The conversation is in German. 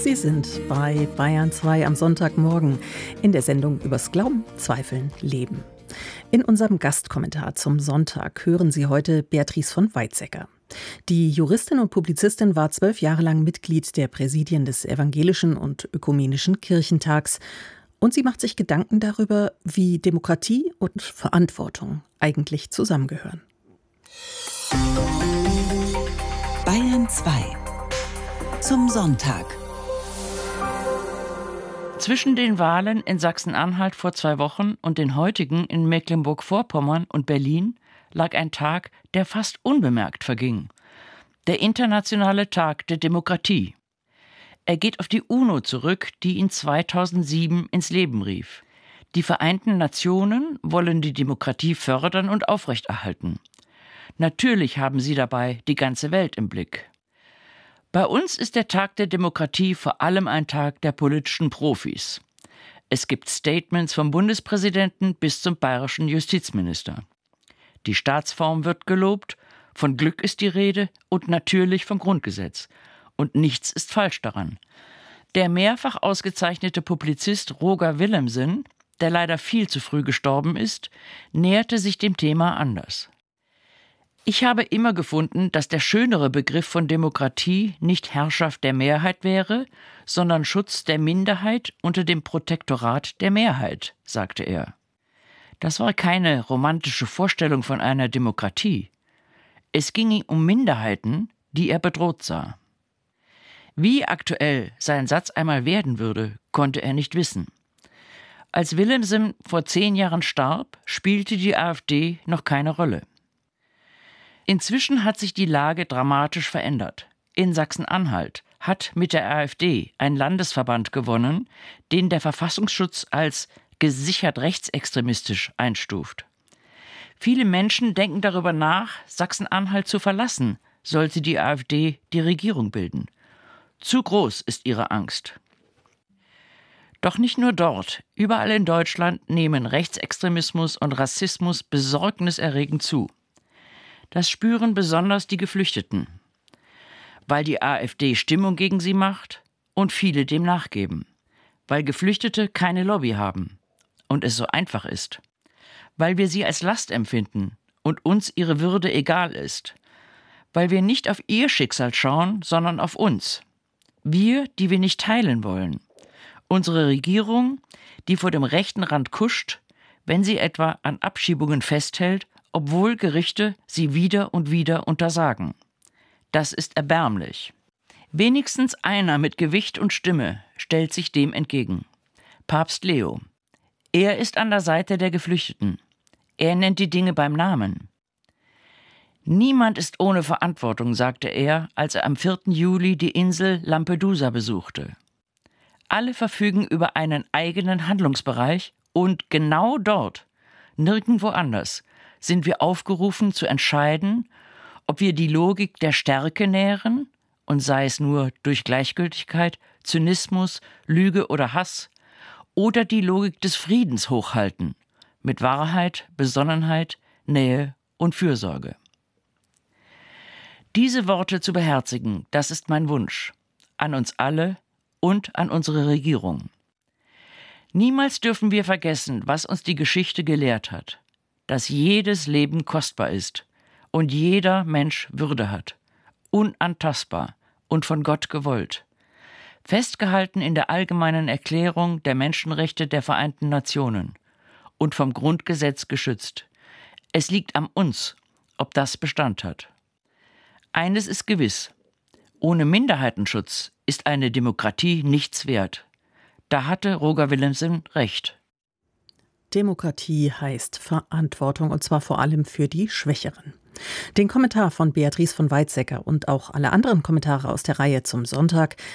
Sie sind bei Bayern 2 am Sonntagmorgen in der Sendung übers Glauben, Zweifeln, Leben. In unserem Gastkommentar zum Sonntag hören Sie heute Beatrice von Weizsäcker. Die Juristin und Publizistin war 12 Jahre lang Mitglied der Präsidien des Evangelischen und Ökumenischen Kirchentags. Und sie macht sich Gedanken darüber, wie Demokratie und Verantwortung eigentlich zusammengehören. Bayern 2 zum Sonntag. Zwischen den Wahlen in Sachsen-Anhalt vor 2 Wochen und den heutigen in Mecklenburg-Vorpommern und Berlin lag ein Tag, der fast unbemerkt verging. Der Internationale Tag der Demokratie. Er geht auf die UNO zurück, die ihn 2007 ins Leben rief. Die Vereinten Nationen wollen die Demokratie fördern und aufrechterhalten. Natürlich haben sie dabei die ganze Welt im Blick. Bei uns ist der Tag der Demokratie vor allem ein Tag der politischen Profis. Es gibt Statements vom Bundespräsidenten bis zum bayerischen Justizminister. Die Staatsform wird gelobt, von Glück ist die Rede und natürlich vom Grundgesetz. Und nichts ist falsch daran. Der mehrfach ausgezeichnete Publizist Roger Willemsen, der leider viel zu früh gestorben ist, näherte sich dem Thema anders. Ich habe immer gefunden, dass der schönere Begriff von Demokratie nicht Herrschaft der Mehrheit wäre, sondern Schutz der Minderheit unter dem Protektorat der Mehrheit, sagte er. Das war keine romantische Vorstellung von einer Demokratie. Es ging ihm um Minderheiten, die er bedroht sah. Wie aktuell sein Satz einmal werden würde, konnte er nicht wissen. Als Willemsen vor 10 Jahren starb, spielte die AfD noch keine Rolle. Inzwischen hat sich die Lage dramatisch verändert. In Sachsen-Anhalt hat mit der AfD ein Landesverband gewonnen, den der Verfassungsschutz als gesichert rechtsextremistisch einstuft. Viele Menschen denken darüber nach, Sachsen-Anhalt zu verlassen, sollte die AfD die Regierung bilden. Zu groß ist ihre Angst. Doch nicht nur dort, überall in Deutschland nehmen Rechtsextremismus und Rassismus besorgniserregend zu. Das spüren besonders die Geflüchteten, weil die AfD Stimmung gegen sie macht und viele dem nachgeben, weil Geflüchtete keine Lobby haben und es so einfach ist, weil wir sie als Last empfinden und uns ihre Würde egal ist, weil wir nicht auf ihr Schicksal schauen, sondern auf uns. Wir, die wir nicht teilen wollen. Unsere Regierung, die vor dem rechten Rand kuscht, wenn sie etwa an Abschiebungen festhält, obwohl Gerichte sie wieder und wieder untersagen. Das ist erbärmlich. Wenigstens einer mit Gewicht und Stimme stellt sich dem entgegen. Papst Leo. Er ist an der Seite der Geflüchteten. Er nennt die Dinge beim Namen. Niemand ist ohne Verantwortung, sagte er, als er am 4. Juli die Insel Lampedusa besuchte. Alle verfügen über einen eigenen Handlungsbereich und genau dort, nirgendwo anders, sind wir aufgerufen zu entscheiden, ob wir die Logik der Stärke nähren, und sei es nur durch Gleichgültigkeit, Zynismus, Lüge oder Hass, oder die Logik des Friedens hochhalten, mit Wahrheit, Besonnenheit, Nähe und Fürsorge. Diese Worte zu beherzigen, das ist mein Wunsch, an uns alle und an unsere Regierung. Niemals dürfen wir vergessen, was uns die Geschichte gelehrt hat. Dass jedes Leben kostbar ist und jeder Mensch Würde hat, unantastbar und von Gott gewollt, festgehalten in der Allgemeinen Erklärung der Menschenrechte der Vereinten Nationen und vom Grundgesetz geschützt. Es liegt an uns, ob das Bestand hat. Eines ist gewiss: Ohne Minderheitenschutz ist eine Demokratie nichts wert. Da hatte Roger Willemsen recht. Demokratie heißt Verantwortung, und zwar vor allem für die Schwächeren. Den Kommentar von Beatrice von Weizsäcker und auch alle anderen Kommentare aus der Reihe zum Sonntag